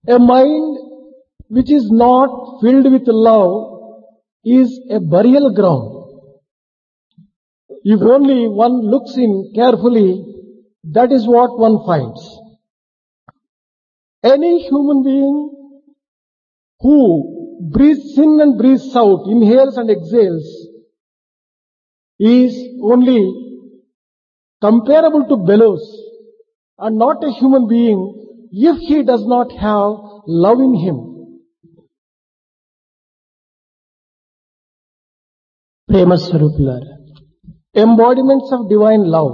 A mind which is not filled with love is a burial ground. If only one looks in carefully, that is what one finds. Any human being who breathes in and breathes out, inhales and exhales, is only comparable to bellows and not a human being if he does not have love in him. ప్రేమ స్వరూపులారా, Embodiments of divine love.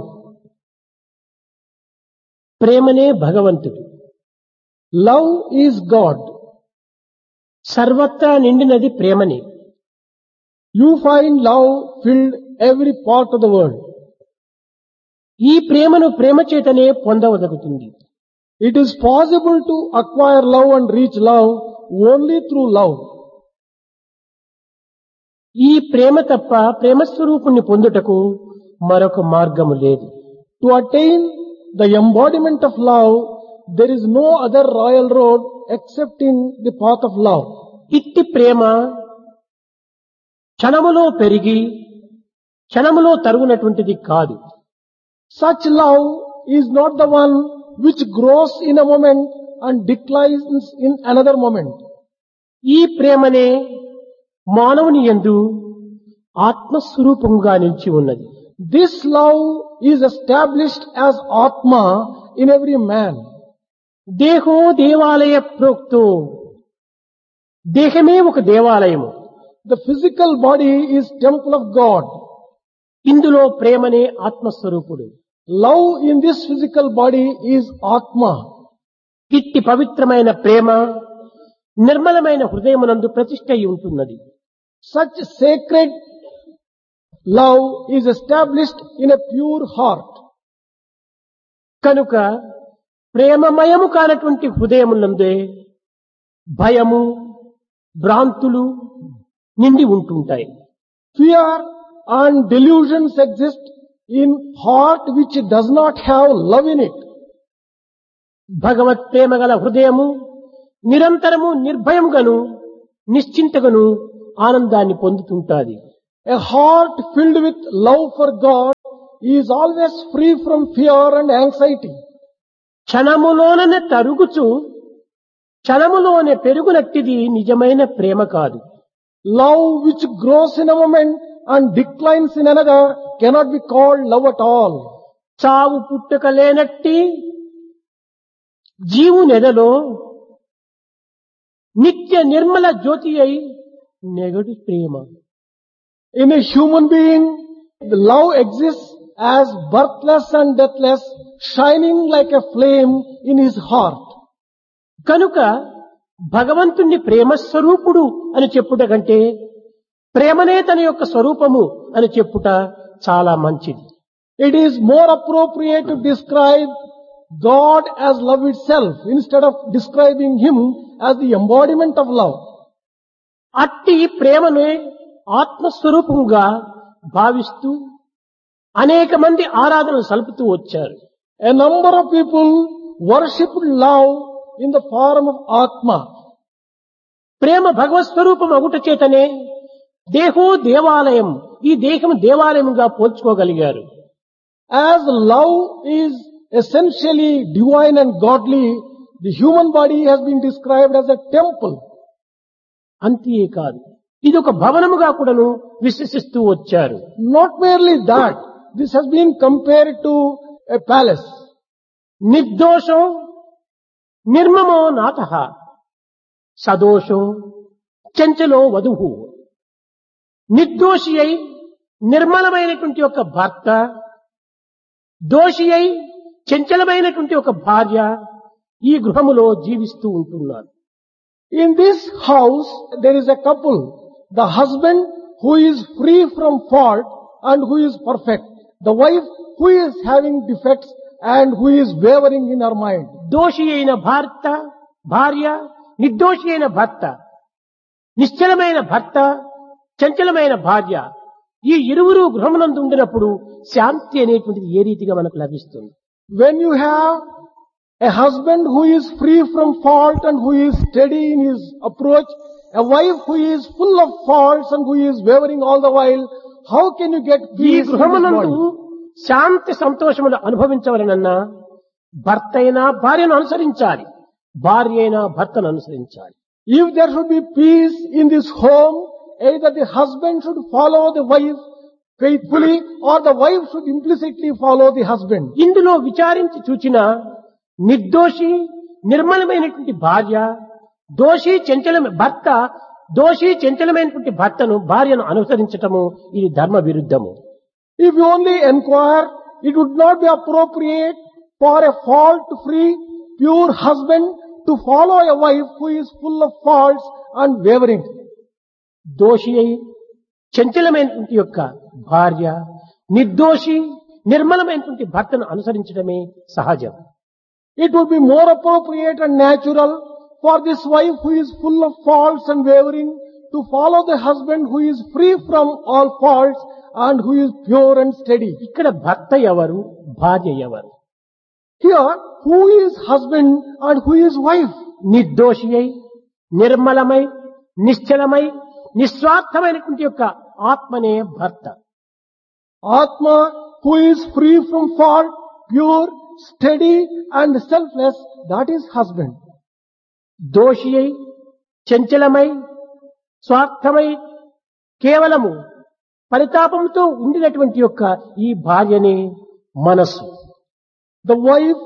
ప్రేమనే భగవంతుడు. Love is God. సర్వత్రా నిండినది ప్రేమనే. You find love filled every part of the world. ఈ ప్రేమను ప్రేమ చేతనే పొందవదగుతుంది. It is possible to acquire love and reach love only through love. ఈ ప్రేమ తప్ప ప్రేమ స్వరూపుణ్ణి పొందుటకు మరొక మార్గము లేదు. To attain the embodiment of love, there is no other royal road except in the path of love. ఇట్టి ప్రేమ క్షణములో పెరిగి క్షణములో తరుగునటువంటిది కాదు. Such love is not the one which grows in a moment and declines in another moment. ఈ ప్రేమనే మానవుని యందు ఆత్మస్వరూపంగా నిలిచి ఉన్నది. This love is established as Atma in every man. దేహో దేవాలయ ప్రోక్తో, దేహమే ఒక దేవాలయము. The physical body is temple of God. ఇందులో ప్రేమనే ఆత్మస్వరూపుడు. Love in this physical body is Atma. ఇట్టి పవిత్రమైన ప్రేమ నిర్మలమైన హృదయమునందు ప్రతిష్ఠ అయి ఉంటున్నది. Such sacred love is established in a pure heart. కనుక ప్రేమమయము కానటువంటి హృదయమునందే భయము, భ్రాంతులు నిండి ఉంటుంటాయి. Fear and delusions exist in heart which does not have love in it. భగవత్ ప్రేమ గల హృదయము నిరంతరము నిర్భయముగాను నిశ్చింతగాను ఆనందాన్ని పొందుతుంటాది. A heart filled with love for God is always free from fear and anxiety. క్షణములోనే తరుగుచు క్షణములోనే పెరుగునట్టిది నిజమైన ప్రేమ కాదు. Love which grows in a moment and declines in another cannot be called love at all. చావు పుట్టుక లేనట్టి జీవునెదలో నిత్య నిర్మల జ్యోతి అయి నెగడు ప్రేమ. In a human being, the love exists as birthless and deathless, shining like a flame in his heart. కనుక భగవంతుణ్ణి ప్రేమ స్వరూపుడు అని చెప్పుట కంటే ప్రేమనే తన యొక్క స్వరూపము అని చెప్పుట చాలా మంచిది. It is more appropriate to describe God as love itself instead of describing Him as the embodiment of love. అట్టి ప్రేమను ఆత్మస్వరూపంగా భావిస్తూ అనేక మంది ఆరాధనలు సలుపుతూ వచ్చారు. A number of people worshipped love in the form of Atma. ప్రేమ భగవత్ స్వరూపం అగుట చేతనే దేహో దేవాలయం, ఈ దేహం దేవాలయంగా పోల్చుకోగలిగారు. As love is essentially divine and godly, the human body has been described as a temple. అంతే కాదు, ఇది ఒక భవనముగా కూడాను విశ్వసిస్తూ వచ్చారు. Not merely that, this has been compared to a palace. నిర్దోషం నిర్మమో నాథః, సదోషం చంచలో వధువు. నిర్దోషి అయి నిర్మలమైనటువంటి ఒక భర్త, దోషి అయి చంచలమైనటువంటి ఒక భార్య ఈ గృహములో జీవిస్తూ ఉంటున్నారు. In this house, there is a couple. The husband who is free from fault and who is perfect. The wife who is having defects and who is wavering in her mind. దోషి అయిన భార్య, నిర్దోషి అయిన భర్త, నిశ్చలమైన భర్త, చంచలమైన భార్య, ఈ ఇరువురు గృహమునందు ఉండినప్పుడు శాంతి అనేటువంటిది ఏ రీతిగా మనకు లభిస్తుంది? When you have A husband who is free from fault and who is steady in his approach, a wife who is full of faults and who is wavering all the while, how can you get ఈ peace in this గృహమునందు body? శాంతి సంతోషములు అనుభవించవలనన్నా భర్త అయినా భార్యను అనుసరించాలి, భార్య అయినా భర్తను అనుసరించాలి. If there should be peace in this home, either the husband should follow the wife faithfully or the wife should implicitly follow the husband. ఇందులో విచారించి చూచిన నిర్దోషి నిర్మలమైనటువంటి భార్య, దోషి భర్త దోషి చంచలమైనటువంటి భర్తను భార్యను అనుసరించటము ఇది ధర్మ విరుద్ధము. If you only inquire, it would not be appropriate for a fault-free, pure husband to follow a wife who is full of faults and wavering. దోషి అయి చంచలమైనటువంటి యొక్క భార్య, నిర్దోషి నిర్మలమైనటువంటి భర్తను అనుసరించడమే సహజం. It would be more appropriate and natural for this wife who is full of faults and wavering to follow the husband who is free from all faults and who is pure and steady. ఇక్కడ భర్త ఎవరు, భార్య ఎవరు? Here, who is husband and who is wife? నిర్దోషి అయి నిర్మలమై నిశ్చలమై నిస్వార్థమైనటువంటి యొక్క ఆత్మనే భర్త. Atma, who is free from fault, pure, steady and selfless, that is husband. దోషి అయి చంచలమై స్వార్థమై కేవలము పరితాపంతో ఉండినటువంటి యొక్క ఈ భార్యనే మనస్సు. The wife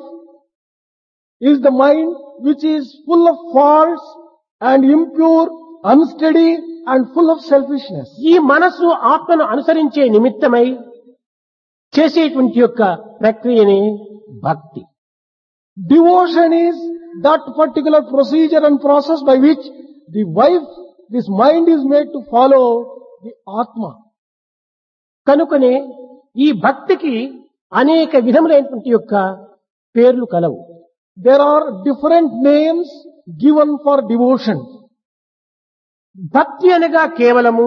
is the mind which is full of faults and impure, unsteady and full of selfishness. ఈ మనస్సు ఆత్మను అనుసరించే నిమిత్తమై చేసేటువంటి యొక్క ప్రక్రియనే భక్తి. Devotion is that particular procedure and process by which the wife, this mind is made to follow the Atma. కనుకనే ఈ భక్తికి అనేక విధములైనటువంటి యొక్క పేర్లు కలవు. There are different names given for devotion. భక్తి అనగా కేవలము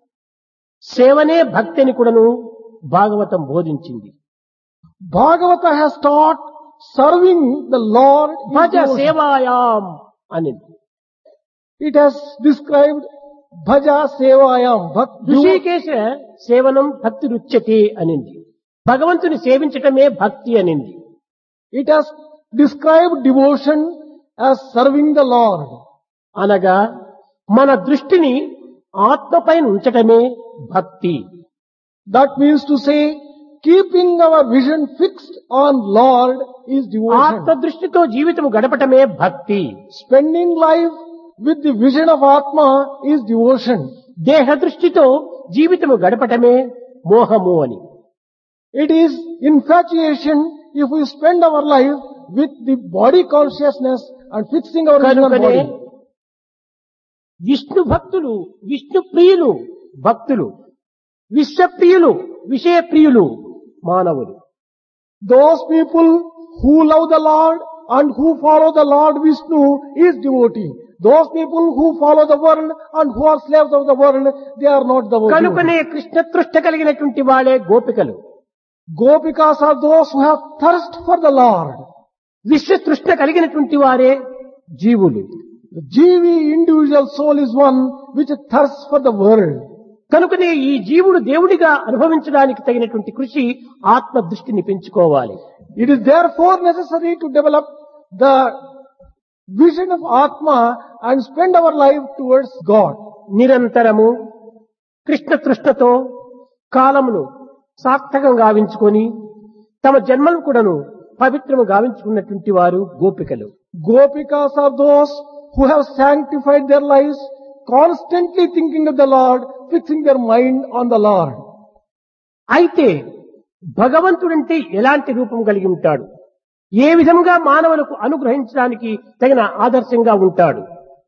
సేవనే భక్తి అని కూడాను Bhagavatam బోధించింది. Bhagavata has taught serving the Lord is Bhaja devotion. సేవాయాం అని. It has described bhaja sevayam. Hrishikesha సేవనం భక్తి రుచ్యతే అనింది. భగవంతుని సేవించటమే భక్తి అనింది. It has described devotion as serving the Lord. అనగా మన దృష్టిని ఆత్మపైన ఉంచటమే భక్తి. That means to say, keeping our vision fixed on Lord is devotion. ఆత్మ దృష్టితో జీవితం గడపటమే భక్తి. Spending life with the vision of Atma is devotion. దేహ దృష్టితో జీవితము గడపటమే మోహము అని. It is infatuation if we spend our life with the body consciousness and fixing our vision on కనుకనే body. విష్ణు భక్తులు, విష్ణు ప్రియులు భక్తులు, విశ్వప్రియులు విషయప్రియులు మానవులు. Those people who love the Lord and who follow the Lord Vishnu is devotee. Those people who follow the world and who are slaves of the world, they are not the కనుకనే devotee. Krishna తృష్ట కలిగినటువంటి వాళ్ళే గోపికలు. Gopikas are those who have thirst for the Lord. విశ్వ తృష్ట కలిగినటువంటి వారే జీవులు. The Jivi individual soul is one which thirsts for the world. కనుకనే ఈ జీవుడు దేవుడిగా అనుభవించడానికి తగినటువంటి కృషి ఆత్మ దృష్టిని పెంచుకోవాలి. It is therefore necessary to develop the vision of Atma and spend our life towards God. నిరంతరము కృష్ణ తృష్ణతో కాలమును సార్థకం గావించుకొని తమ జన్మను కూడాను పవిత్రము గావించుకున్నటువంటి వారు గోపికలు. Gopikas are those who have sanctified their lives, constantly thinking of the Lord, fixing their mind on the Lord. అయితే భగవంతుడంటే ఎలాంటి రూపం కలిగి ఉంటాడు, ఏ విధంగా మానవులకు అనుగ్రహించడానికి తగిన ఆదర్శంగా ఉంటాడు?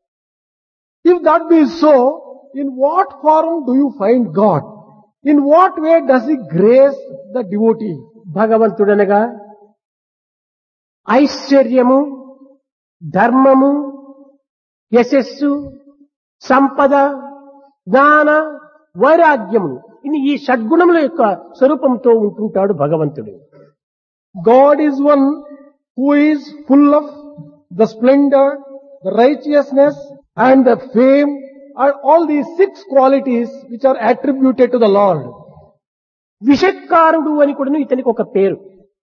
If that be so, in what form do you find God? In what way does He grace the devotee? భగవంతుడనగా ఐశ్వర్యము, ధర్మము, యశస్సు, సంపద, జ్ఞాన, వైరాగ్యము ఈ షడ్గుణముల యొక్క స్వరూపంతో ఉంటుంటాడు భగవంతుడు. God is one who is full of the splendor, the righteousness and the fame and all these 6 qualities which are attributed to the Lord. విషత్కారుడు అని కూడా ఇతనికి ఒక పేరు.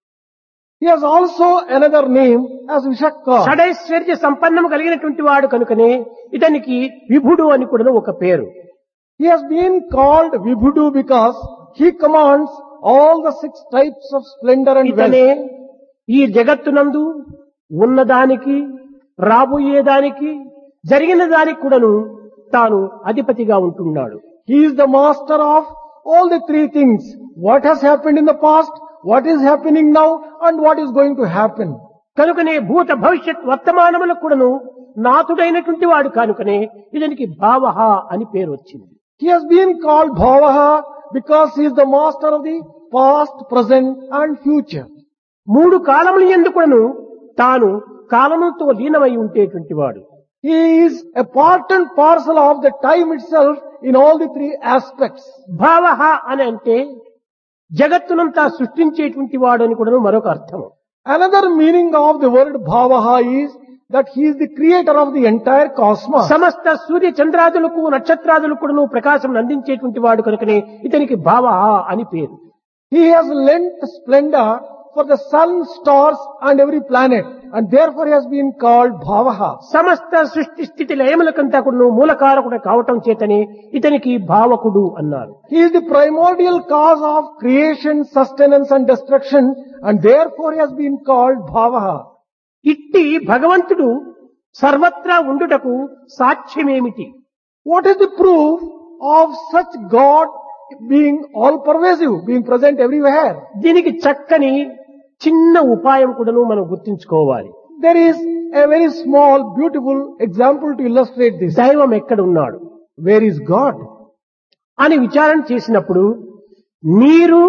He has also another name as Vishakkar. షడైశ్వర్య సంపన్నము కలిగినటువంటి వాడు కనుకనే ఇతనికి విభుడు అని కూడా ఒక పేరు. He has been called Vibhudu because he commands all the 6 types of splendor and ఇతనే wealth. ఈ జగత్తునందు ఉన్నదానికి, రాబోయేదానికి, జరిగిన దానికి కూడాను తాను అధిపతిగా ఉంటున్నాడు. He is the master of all the 3 things. What has happened in the past, what is happening now and what is going to happen. కనుకనే భూత భవిష్యత్ వర్తమానములకు కూడాను నాథుడైనటువంటి వాడు కనుకనే ఇతనికి భావః అని పేరు వచ్చింది. He has been called Bhavaha because he is the master of the past, present and future. 3 కాలముల యందు కూడాను తాను కాలముతో లీనమై ఉండేటువంటి వాడు. He is a part and parcel of the time itself in all the 3 aspects. భావః అని అంటే జగత్తునంతా సృష్టించేటువంటి వాడు అని కూడా మరొక అర్థము. Another meaning of the word Bhavaha is that he is the creator of the entire cosmos. సమస్త సూర్య చంద్రాదులకు నక్షత్రాదులకు కూడా ప్రకాశం అందించేటువంటి వాడు కనుకనే ఇతనికి భావః అని పేరు. He has lent splendor for the sun, stars and every planet and therefore he has been called Bhavaha. సమస్త సృష్టి స్థితి లయములకంతా కూడా మూలకారకుడు కావటం చేతనే ఇతనికి భావకుడు అన్నారు. He is the primordial cause of creation, sustenance and destruction and therefore he has been called Bhavaha. ఇట్టి భగవంతుడు సర్వత్రా ఉండుటకు సాక్ష్యమేమిటి? What is the proof of such God being all pervasive, being present everywhere? దీనికి చక్కని చిన్న ఉపాయం కూడాను మనం గుర్తించుకోవాలి. There is a very small, beautiful example to illustrate this. దైవం ఎక్కడ ఉన్నాడు, Where is God? అని విచారణ చేసినప్పుడు నీరు,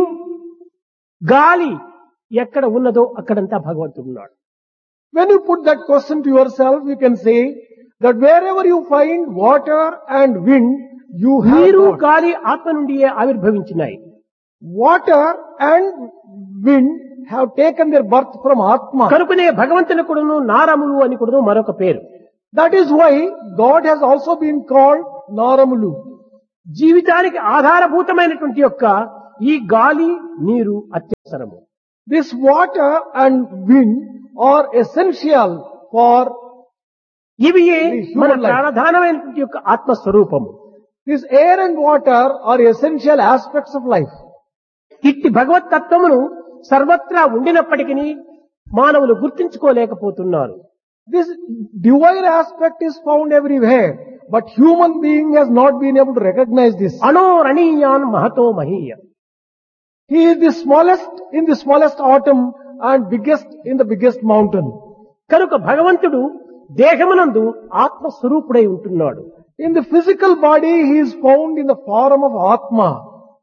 గాలి ఎక్కడ ఉన్నదో అక్కడంతా భగవంతుడు ఉన్నాడు. When you put that question to yourself, you can say that wherever you find water and wind, you have నీరు, God. గాలి ఆత్మ నుండియే ఆవిర్భవించినాయి. Water and wind have taken their birth from Atma. కనుకనే భగవంతుని కూడాను నారములు అని కూడాను మరొక పేరు. That is why God has also been called Naramulu. జీవితానికి ఆధారభూతమైనటువంటి యొక్క ఈ గాలి, నీరు అత్యవసరము. This water and wind are essential for ఇవి the human మన life. ప్రాణధానమైనటువంటి యొక్క ఆత్మస్వరూపము. This air and water are essential aspects of life. ఇట్టి భగవత్ తత్వమును సర్వత్రా ఉండినప్పటికీ మానవులు గుర్తించుకోలేకపోతున్నారు. This divine aspect is found everywhere, but human being has not been able to recognize this. అణోరణీయాన్ Mahato మహీయ. He is the smallest in the smallest atom and biggest in the biggest mountain. కనుక భగవంతుడు దేహమునందు ఆత్మస్వరూపుడై ఉంటున్నాడు. In the physical body, he is found in the form of Atma.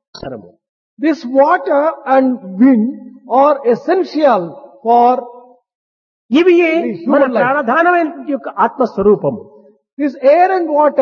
This water and wind are essential for ఇవి the మన human life. ప్రాణధానమైనటువంటి యొక్క ఆత్మస్వరూపము. This air and water